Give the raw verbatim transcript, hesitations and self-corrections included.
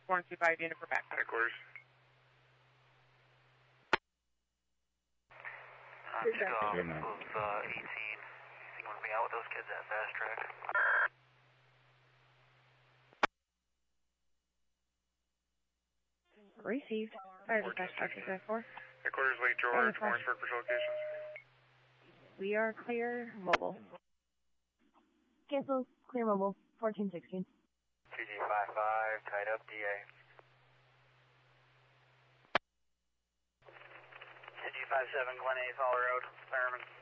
one two five unit for back. Headquarters. Uh, took off of uh, eighteen. You want to be out with those kids at Fast Track? Received. Fire dispatch, Doctor Zach four. Headquarters, Lake George, Warrensburg, for locations. We are clear mobile. Cancel. Clear mobile. fourteen sixteen. two G five five, tied up, D A. two G five seven, Glen A, Fall Road, fireman.